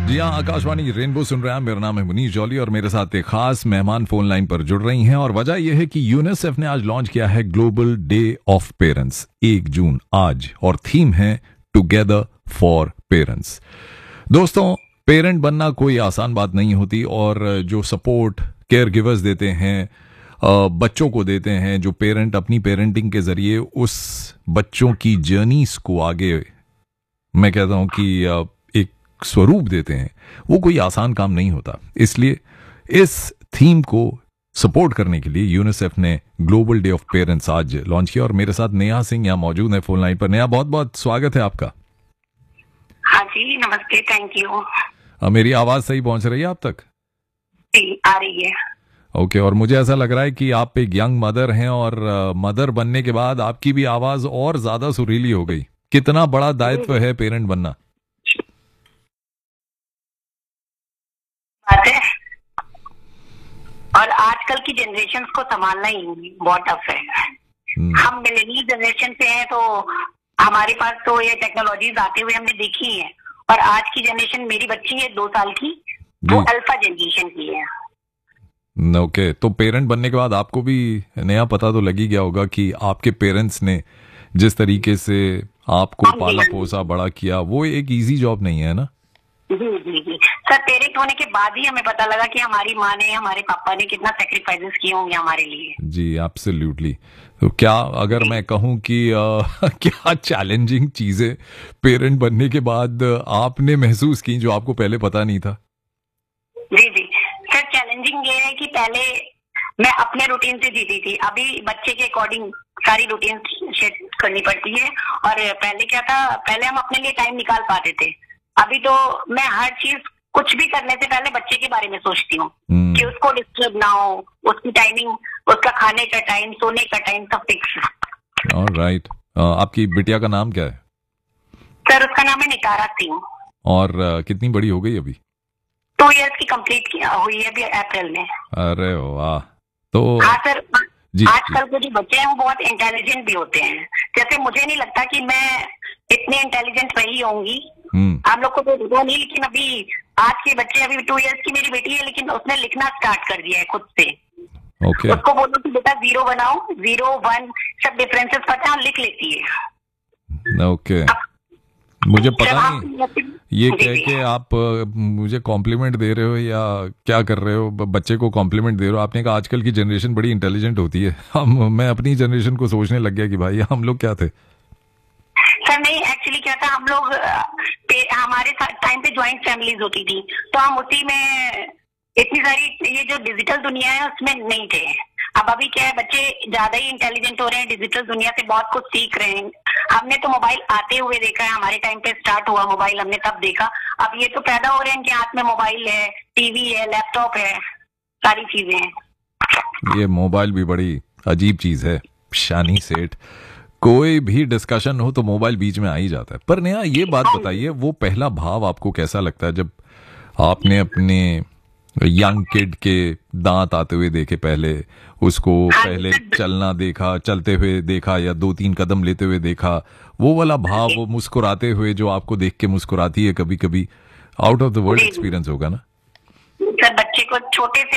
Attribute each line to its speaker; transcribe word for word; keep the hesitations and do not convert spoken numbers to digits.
Speaker 1: जी हाँ, आकाशवाणी रेनबो सुन रहे हैं। मेरा नाम है मुनीश जॉली और मेरे साथ एक खास मेहमान फोन लाइन पर जुड़ रही हैं और वजह यह है कि यूनिसेफ ने आज लॉन्च किया है ग्लोबल डे ऑफ पेरेंट्स, एक जून आज, और थीम है टुगेदर फॉर पेरेंट्स। दोस्तों, पेरेंट बनना कोई आसान बात नहीं होती और जो सपोर्ट केयर गिवर्स देते हैं, बच्चों को देते हैं, जो पेरेंट अपनी पेरेंटिंग के जरिए उस बच्चों की जर्नीज को आगे, मैं कहता हूं कि एक स्वरूप देते हैं, वो कोई आसान काम नहीं होता। इसलिए इस थीम को सपोर्ट करने के लिए यूनिसेफ ने ग्लोबल डे ऑफ पेरेंट्स आज लॉन्च किया और मेरे साथ नेहा सिंह यहाँ मौजूद है फोन लाइन पर। नेहा, बहुत बहुत स्वागत है आपका।
Speaker 2: हाँ जी, नमस्ते, थैंक यू।
Speaker 1: मेरी आवाज सही पहुंच रही है आप तक?
Speaker 2: जी, आ रही है।
Speaker 1: ओके, और मुझे ऐसा लग रहा है कि आप एक यंग मदर हैं और मदर बनने के बाद आपकी भी आवाज और ज्यादा सुरीली हो गई। कितना बड़ा दायित्व है पेरेंट बनना।
Speaker 2: बात है, और आजकल की जनरेशन को संभालना ही बहुत टफ है। हम मिलेनियल जनरेशन से हैं, तो हमारे पास तो ये टेक्नोलॉजीज आते हुए हमने देखी है, और आज की जनरेशन, मेरी बच्ची है दो साल की, वो अल्फा जनरेशन की है।
Speaker 1: ओके okay, तो पेरेंट बनने के बाद आपको भी नया पता तो लग ही गया होगा कि आपके पेरेंट्स ने जिस तरीके से आपको पाला पोसा बड़ा किया, वो एक इजी जॉब नहीं है ना।
Speaker 2: जी जी जी सर, पेरेंट होने के बाद ही हमें पता लगा कि हमारी माँ ने, हमारे पापा ने कितना सेक्रीफाइसेस किए होंगे हमारे लिए।
Speaker 1: जी, एब्सोल्युटली। तो क्या अगर मैं कहूँ कि आ, क्या चैलेंजिंग चीजें पेरेंट बनने के बाद आपने महसूस की जो आपको पहले पता नहीं था?
Speaker 2: जी जी सर, चैलेंजिंग ये है कि पहले मैं अपने रूटीन से जीती थी, अभी बच्चे के अकॉर्डिंग सारी रूटीन सेट करनी पड़ती है। और पहले क्या था, पहले हम अपने लिए टाइम निकाल पाते थे, अभी तो मैं हर चीज, कुछ भी करने से पहले बच्चे के बारे में सोचती हूँ hmm. कि उसको डिस्टर्ब ना हो, उसकी टाइमिंग, उसका खाने का टाइम, सोने का टाइम, सब फिक्स।
Speaker 1: ऑलराइट। आपकी बिटिया का नाम क्या है?
Speaker 2: सर, उसका नाम है निकारा सिंह।
Speaker 1: और uh, कितनी बड़ी हो गई अभी?
Speaker 2: टू इयर्स की कंप्लीट हुई है अभी अप्रैल में।
Speaker 1: अरे वाह। तो
Speaker 2: हाँ सर, आजकल के जो बच्चे हैं वो बहुत इंटेलिजेंट भी होते हैं। जैसे मुझे नहीं लगता कि मैं इतने इंटेलिजेंट रही होंगी, हम लोग को तो वो नहीं, लेकिन अभी आज के बच्चे, अभी टू इयर्स की मेरी बेटी है, लेकिन उसने लिखना स्टार्ट कर दिया है खुद से।
Speaker 1: okay.
Speaker 2: उसको बोलो कि बेटा जीरो बनाओ, जीरो वन सब डिफरेंसेस पता है, लिख लेती है।
Speaker 1: Okay okay. मुझे पता नहीं ये कह के आप मुझे कॉम्प्लीमेंट दे रहे हो या क्या कर रहे हो, बच्चे को कॉम्प्लीमेंट दे रहे हो। आपने कहा आजकल की जनरेशन बड़ी इंटेलिजेंट होती है। हम मैं अपनी जनरेशन को सोचने लग गया कि भाई हम लोग क्या थे।
Speaker 2: सर नहीं, एक्चुअली क्या था, हम लोग, हमारे टाइम पे ज्वाइंट फैमिलीज होती थी, तो हम उसी में इतनी सारी, ये जो डिजिटल दुनिया है उसमें नहीं थे। अब अभी क्या है, बच्चे ज्यादा ही इंटेलिजेंट हो रहे हैं, डिजिटल दुनिया से बहुत कुछ सीख रहे हैं। हमने तो मोबाइल आते हुए देखा है, हमारे टाइम पे स्टार्ट हुआ मोबाइल, हमने तब देखा। अब ये तो पैदा हो रहे हैं, इनके हाथ में मोबाइल है, टीवी है, लैपटॉप है, सारी चीजें हैं।
Speaker 1: ये मोबाइल भी बड़ी अजीब चीज है शानी सेठ। कोई भी डिस्कशन हो तो मोबाइल बीच में आ ही जाता है। पर नया ये बात बताइए, वो पहला भाव आपको कैसा लगता है जब आपने अपने यंग किड के दांत आते हुए देखे, पहले उसको पहले चलना देखा, चलते हुए देखा, या दो तीन कदम लेते हुए देखा, वो वाला भाव, वो मुस्कुराते हुए जो आपको देख के मुस्कुराती है कभी कभी, out of the world experience होगा ना।
Speaker 2: सर, बच्चे को छोटे से